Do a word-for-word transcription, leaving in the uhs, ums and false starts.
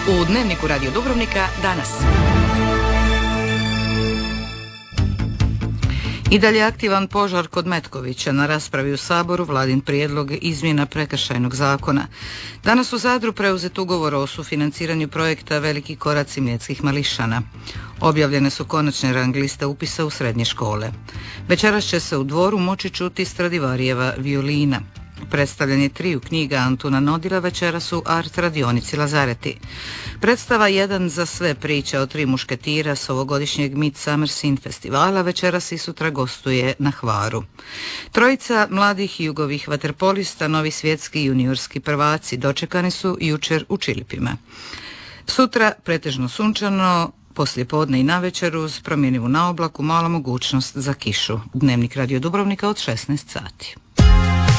U Dnevniku Radio Dubrovnika danas. I dalje aktivan požar kod Metkovića. Na raspravi u Saboru Vladin prijedlog izmjena prekršajnog zakona. Danas u Zadru preuzet ugovor o sufinanciranju projekta Veliki koraci mljetskih mališana. Objavljene su konačne rang liste upisa u srednje škole. Večeras će se u Dvoru moći čuti Stradivarijeva violina. Predstavljanje triju knjiga Antuna Nodila večeras u Art radionici Lazareti. Predstava Jedan za sve priča o tri mušketira s ovogodišnjeg Midsummer Scene festivala večeras i sutra gostuje na Hvaru. Trojica mladih jugovih vaterpolista, novi svjetski juniorski prvaci, dočekani su jučer u Čilipima. Sutra pretežno sunčano, poslije podne i navečer uz promjenjivu na oblaku, mala mogućnost za kišu. Dnevnik Radio Dubrovnika od šesnaest sati.